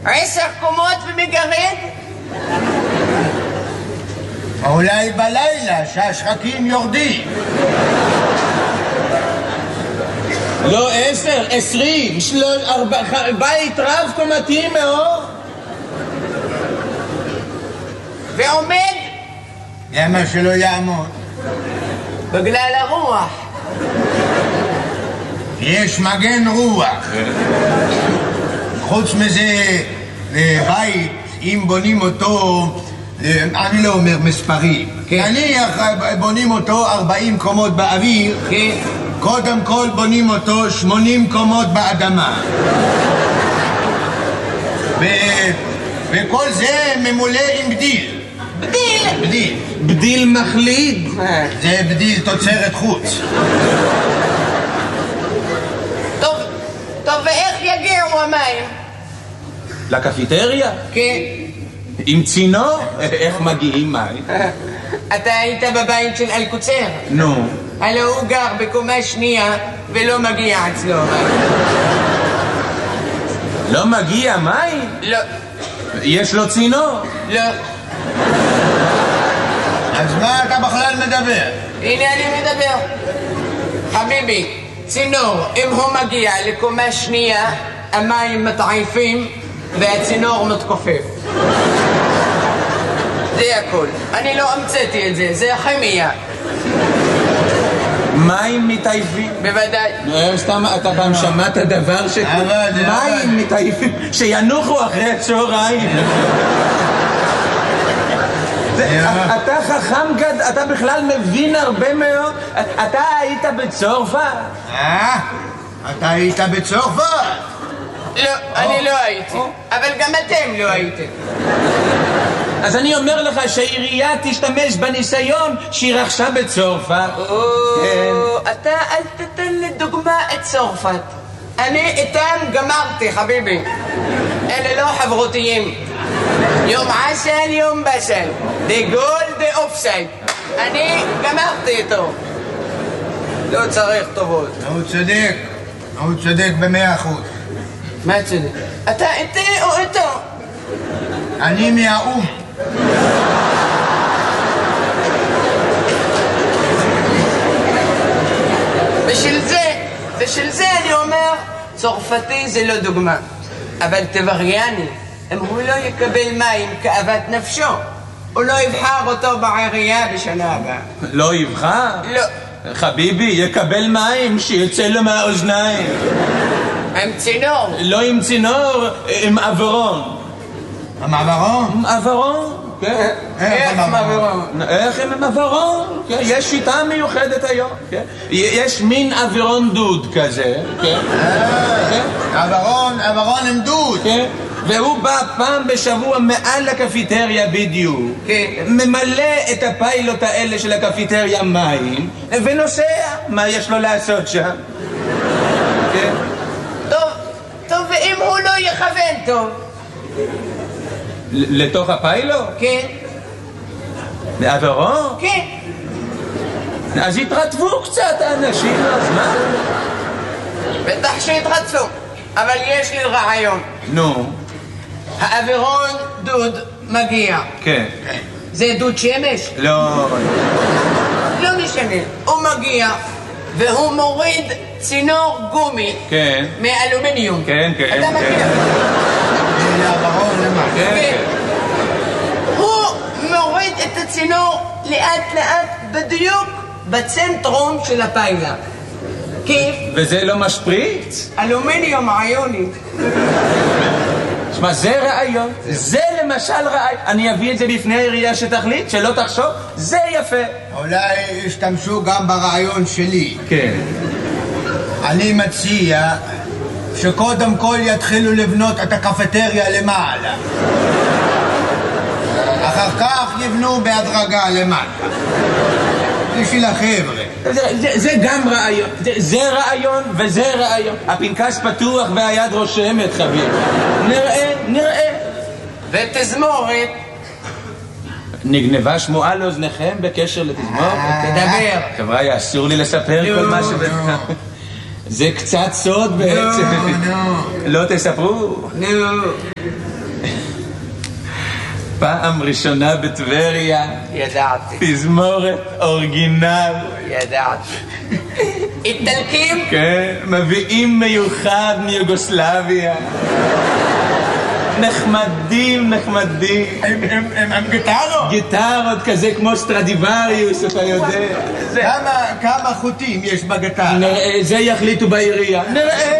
10 קומות ומגרד? אולי בלילה שהשחקים יורדים. לא 10, 20, 4, בית רב קומתי מאוד. ועומד? למה שלא יעמוד? בגלל הרוח. יש מגן רוח. חוץ מזה, בית, אם בונים אותו, אני לא אומר מספרים. נניח בונים אותו 40 קומות באוויר, קודם כל בונים אותו 80 קומות באדמה. וכל זה ממולא עם בדיל. בדיל. בדיל מחליד. זה בדיל תוצרת חוץ. טוב, ואיך יגיעו המים? לקפיטריה? כן. עם צינור? איך מגיעים מים? אתה היית בבית של אלקוצר? נו. הלא הוא גר בקומה שנייה ולא מגיע אצלו מים. לא מגיע מים? לא. יש לו צינור? לא. אז מה אתה בכלל מדבר? הנה אני מדבר. חביבי, צינור, אם הוא מגיע לקומה שנייה, המים מתעייפים והצינור מתכופף. זה הכל. אני לא המצאתי את זה, זה כימיה. מים מתעייפים? בוודאי. סתם, אתה פעם שמעת דבר ש... מים מתעייפים, שינוחו אחרי הצהריים. אתה חכם גד, אתה בכלל מבין הרבה מאוד. אתה היית בצרפת? אתה היית בצרפת? לא, אני לא הייתי. אבל גם אתם לא הייתם. אז אני אומר לך שהעירייה תשתמש בניסיון שהיא רכשה בצרפת. אתה אל תתן לדוגמה את צרפת. אני איתם גמרתי, חביבי. אלה לא חברותיים. יום עשן, יום בשן. דה גול, דה אופסייד. אני גמרתי איתו. לא צריך טובות. הוא צודק ב100%. מה צודק? אתה איתי או איתו? אני מהאום. בשביל זה אני אומר, צרפתי זה לא דוגמה. אבל טבריאני, אם הוא לא יקבל מים כאוות נפשו, הוא לא יבחר אותו בעירייה בשנה הבאה. לא יבחר? לא. חביבי, יקבל מים שיוצא לו מהאוזניים. עם צינור? לא עם צינור, עם עברון. עם עברון? עם עברון, כן. איך עם עברון? איך עם עברון? יש שיטה מיוחדת היום. יש מין עברון דוד כזה. עברון עם דוד. והוא בא פעם בשבוע מעל הקפיטריה בדיוק, ממלא את הפיילוט האלה של הקפיטריה מים ונוסע. מה יש לו לעשות שם? טוב, ואם הוא לא יכוון טוב? לתוך הפיילוט? כן. לעברו? כן. אז התרטבו קצת האנשים, אז מה? בטח שהתרטפו, אבל יש לי רעיון. נו. האווירון דוד מגיע. כן. זה דוד שמש? לא. לא משנה. הוא מגיע והוא מוריד צינור גומי. כן. מאלומיניום. כן. אתה מכיר? האווירון למה? כן. הוא מוריד את הצינור לאט בדיוק בצנטרום של הפיילה. כיף? וזה לא משפריץ? אלומיניום עיוני. שמע, זה רעיון. זה למשל רעיון. אני אביא את זה בפני העירייה שתחליט, שלא תחשוב. זה יפה. אולי ישתמשו גם ברעיון שלי. כן. אני מציע שקודם כל יתחילו לבנות את הקפטריה למעלה. אחר כך יבנו בהדרגה למטה. בשביל החבר'ה. זה גם רעיון. זה רעיון וזה רעיון. הפנקס פתוח והיד רושמת, חביב. נראה. ותזמורת. נגנבה שמועה לאוזניכם בקשר לתזמורת? תדבר. חבר'ה, אסור לי לספר כל מה זה קצת סוד בעצם. לא תספרו? פעם ראשונה בטבריה. ידעתי. תזמורת אורגינל. ידעתי. איטלקים? כן, מביאים מיוחד מיוגוסלביה. נחמדים. הם גיטרות? גיטרות כזה כמו סטרדיווריוס, אתה יודע. כמה חוטים יש בגיטרה? נראה, זה יחליטו בעירייה. נראה.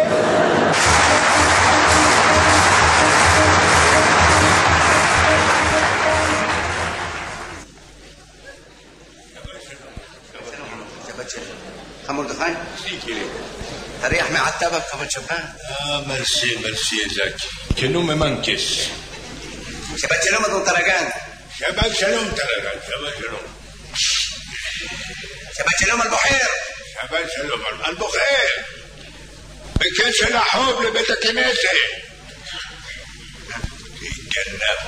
מרדכי? תריח מעטה בכבוד שלך? מרסי, זקי. כנו ממנקס. שבת שלום אדון טרגן. שבת שלום טרגן, שבת שלום. שבת שלום על בוחר. שבת שלום על בוחר. בקשר החוב לבית הכנסת. גנב.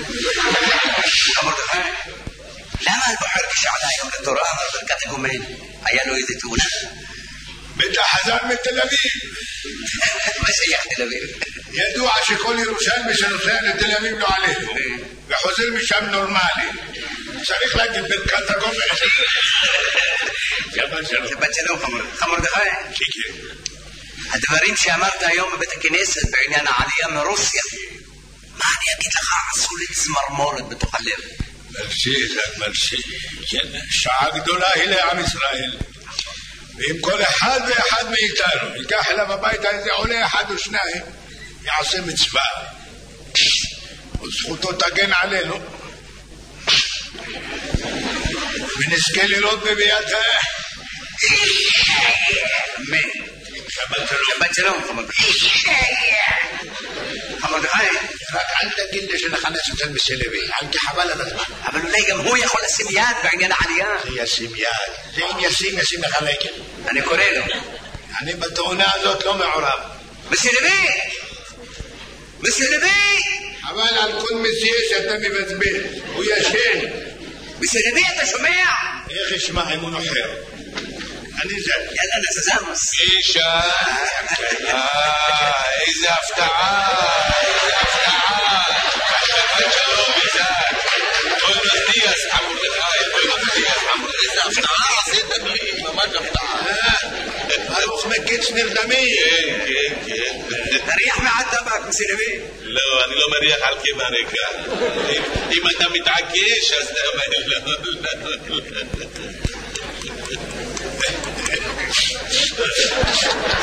מרדכי, למה על בוחר כשעלה היום לתורה אמר ברכת הגומל? היה לו איזה תאונה? בטח חזר מתל אביב. מה שייך תל אביב? ידוע שכל ירושלמי שנוסע לתל אביב לא עלינו וחוזר משם נורמלי. צריך להגיד ברכת הגומל. שבת שלום. שבת שלום מרדכי. כן. הדברים שאמרת היום בבית הכנסת בעניין העלייה מרוסיה, מה אני אגיד לך? עשו לי צמרמורת בתוך הלב. מרסי. שעה גדולה היא לעם ישראל. ואם כל אחד ואחד מאיתנו ייקח אליו הביתה איזה עולה אחד או שניים, יעשה מצווה וזכותו תגן עלינו ונזכה לראות בביאתה. אמן. שבת שלום מרדכי. רק אל תגיד לי שנחנס אותם בסלבי, כי חבל על הזמן. אבל אולי גם הוא יכול לשים יד בעניין העלייה. זה ישים יד, זה אם ישים לך רגל. אני קורא לו. אני בתאונה הזאת לא מעורב. בסלבי! חבל על כל מסיע שאתה מבזבז, הוא ישן. בסלבי אתה שומע? איך ישמע אם הוא נוחר? אני זל. יאללה נזזמוס. אישה, איזה הפתעה. שבת שלום איזק. כל מדיאס חמורדכי, איזה הפתעה עשית לי, ממש הפתעה. ברוך מקיץ נרדמים. כן. תריח מעט טבק בסלבי. לא, אני לא מריח על כברקה. אם אתה מתעקש אז לא.